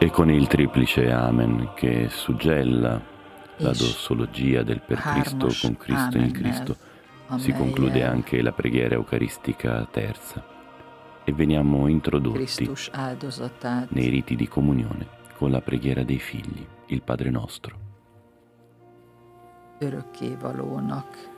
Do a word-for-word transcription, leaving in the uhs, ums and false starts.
E con il triplice Amen che suggella la és dossologia del per Cristo, hármas con Cristo in ámennel, Cristo, si conclude amelyel anche la preghiera eucaristica terza e veniamo introdotti Krisztus áldozatát nei riti di comunione con la preghiera dei figli, il Padre Nostro. örökkévalónak